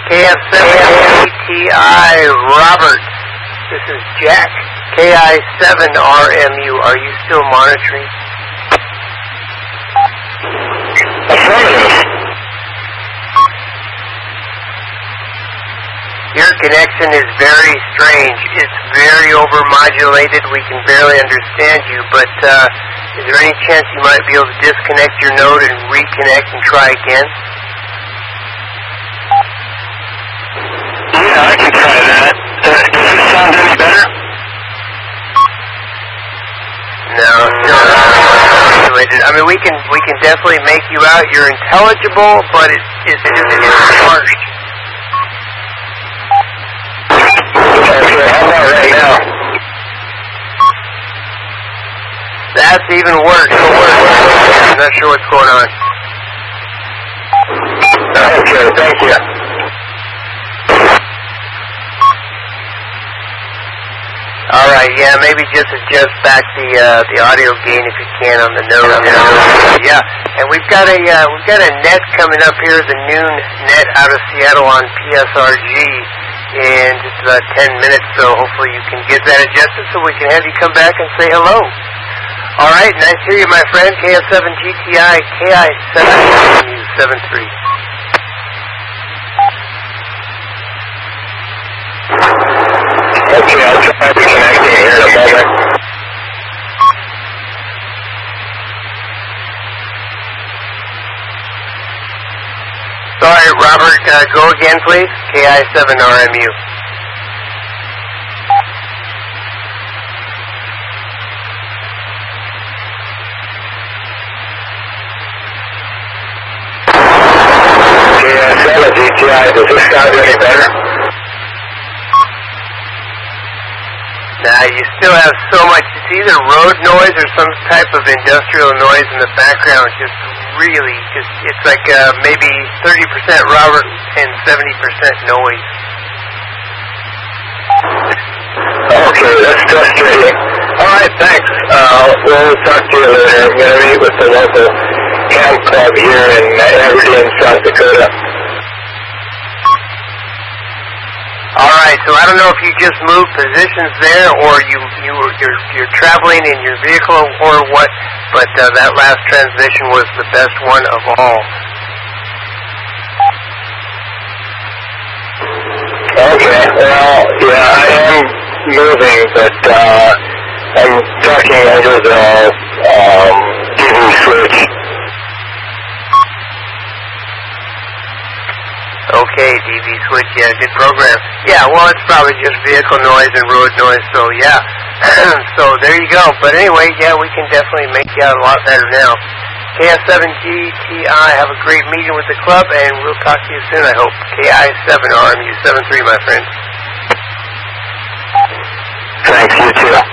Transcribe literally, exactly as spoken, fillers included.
K F seven T I Robert. This is Jack. K I seven R M U. Are you still monitoring? Affirmative. Your connection is very strange. It's very overmodulated. We can barely understand you, but uh, is there any chance you might be able to disconnect your node and reconnect and try again? Yeah, I can try that. Uh, does it sound any better? No, still not modulated. I mean, we can we can definitely make you out. You're intelligible, but it's it's it's harsh. Okay, how about right now? That's even worse. I'm not sure what's going on. Okay, thank you. All right, yeah, maybe just adjust back the uh, the audio gain if you can on the node. Yeah, and we've got a uh, we've got a net coming up here, the noon net out of Seattle on P S R G in just about ten minutes. So hopefully you can get that adjusted so we can have you come back and say hello. All right, nice to hear you, my friend. K F seven G T I K I seven seven three. Okay, I'll try reconnecting here in a moment. Sorry, Robert, uh, go again, please. K I seven R M U. K I seven G T I, does this sound any better? Nah, you still have so much. It's either road noise or some type of industrial noise in the background. Just really, just it's like uh, maybe thirty percent Robert and seventy percent noise. Okay, that's frustrating. All right, thanks. Uh, we'll talk to you later. I'm going to meet with the local ham club here in Aberdeen, South Dakota. All right, so I don't know if you just moved positions there, or you you were you're, you're traveling in your vehicle, or what. But uh, that last transmission was the best one of all. Okay, well, yeah, I am moving, but uh, I'm talking over the um, D V switch. Okay, D V switch, yeah, good program. Yeah, well, it's probably just vehicle noise and road noise, so yeah. So there you go. But anyway, yeah, we can definitely make you out a lot better now. K F seven G T I, have a great meeting with the club, and we'll talk to you soon, I hope. K I seven R M U seven three, my friend. Thanks, you too.